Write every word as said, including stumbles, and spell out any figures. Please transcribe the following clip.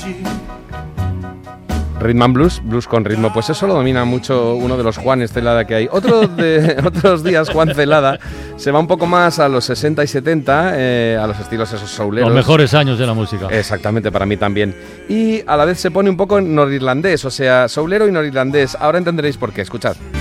Rhythm and Blues, blues con ritmo, pues eso lo domina mucho uno de los Juanes Celada que hay. Otro de otros días, Juan Celada, se va un poco más a los sesenta y setenta, eh, a los estilos esos souleros. Los mejores años de la música. Exactamente, para mí también. Y a la vez se pone un poco norirlandés, o sea, soulero y norirlandés. Ahora entenderéis por qué, escuchad.